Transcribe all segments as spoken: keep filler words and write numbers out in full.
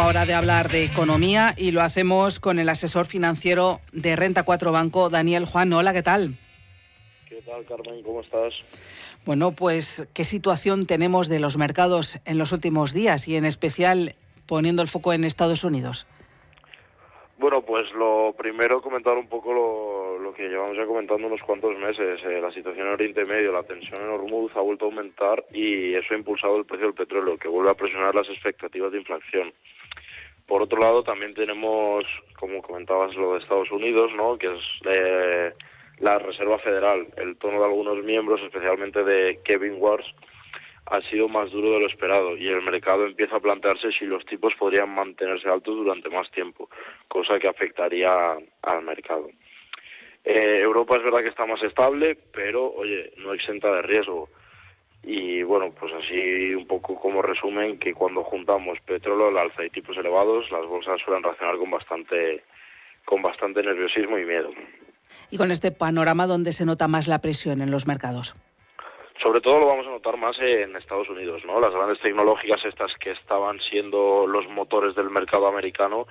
hora de hablar de economía y lo hacemos con el asesor financiero de Renta cuatro Banco, Daniel Juan. Hola, ¿qué tal? ¿Qué tal, Carmen? ¿Cómo estás? Bueno, pues, ¿qué situación tenemos de los mercados en los últimos días y en especial poniendo el foco en Estados Unidos? Bueno, pues lo primero, comentar un poco lo, lo que llevamos ya comentando unos cuantos meses. Eh, la situación en Oriente Medio, la tensión en Hormuz ha vuelto a aumentar y eso ha impulsado el precio del petróleo, que vuelve a presionar las expectativas de inflación. Por otro lado, también tenemos, como comentabas, lo de Estados Unidos, ¿no?, que es eh, la Reserva Federal. El tono de algunos miembros, especialmente de Kevin Warsh, ha sido más duro de lo esperado y el mercado empieza a plantearse si los tipos podrían mantenerse altos durante más tiempo, cosa que afectaría al mercado. Eh, Europa es verdad que está más estable, pero, oye, no exenta de riesgo. Y bueno, pues así un poco como resumen, que cuando juntamos petróleo al alza y tipos elevados, las bolsas suelen reaccionar con bastante, con bastante nerviosismo y miedo. Y con este panorama, ¿dónde se nota más la presión en los mercados? Sobre todo lo vamos a notar más en Estados Unidos, ¿no? Las grandes tecnológicas estas que estaban siendo los motores del mercado americano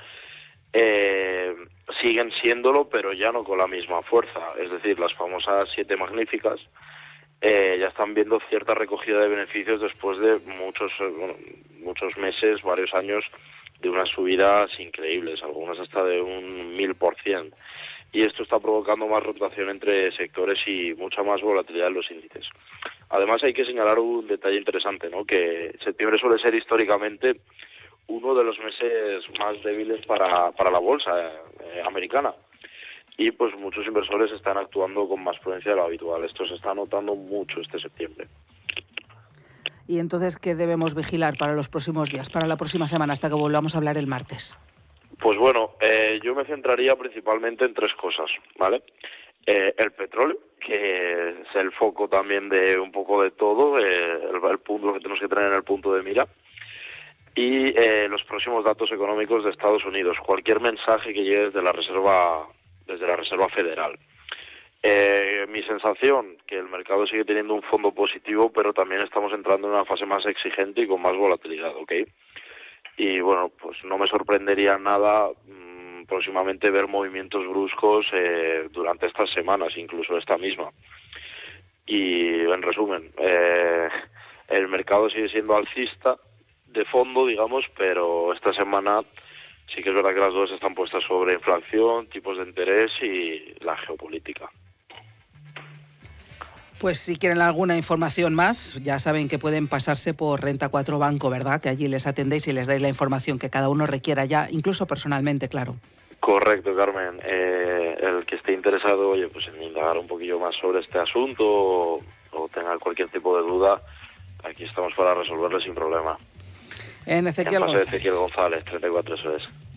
eh, siguen siéndolo, pero ya no con la misma fuerza. Es decir, las famosas siete magníficas eh, ya están viendo cierta recogida de beneficios después de muchos, bueno, muchos meses, varios años de unas subidas increíbles, algunas hasta de un mil por ciento. Y esto está provocando más rotación entre sectores y mucha más volatilidad en los índices. Además, hay que señalar un detalle interesante, ¿no?, que septiembre suele ser históricamente uno de los meses más débiles para, para la bolsa eh, americana. Y pues muchos inversores están actuando con más prudencia de lo habitual. Esto se está notando mucho este septiembre. Y entonces, ¿qué debemos vigilar para los próximos días, para la próxima semana, hasta que volvamos a hablar el martes? Pues bueno, eh, yo me centraría principalmente en tres cosas, ¿vale? Eh, el petróleo, que es el foco también de un poco de todo, eh, el, el punto que tenemos que tener en el punto de mira, y eh, los próximos datos económicos de Estados Unidos, cualquier mensaje que llegue desde la Reserva, desde la Reserva Federal. Eh, mi sensación, que el mercado sigue teniendo un fondo positivo, pero también estamos entrando en una fase más exigente y con más volatilidad, ¿ok? Y bueno, pues no me sorprendería nada mmm, próximamente ver movimientos bruscos eh, durante estas semanas, incluso esta misma. Y en resumen, eh, el mercado sigue siendo alcista de fondo, digamos, pero esta semana sí que es verdad que las dos están puestas sobre inflación, tipos de interés y la geopolítica. Pues si quieren alguna información más, ya saben que pueden pasarse por Renta cuatro Banco, ¿verdad? Que allí les atendéis y les dais la información que cada uno requiera ya, incluso personalmente, claro. Correcto, Carmen. Eh, el que esté interesado, oye, pues en indagar un poquillo más sobre este asunto o, o tenga cualquier tipo de duda, aquí estamos para resolverle sin problema. En Ezequiel en González. Ezequiel González, treinta y cuatro, eso es.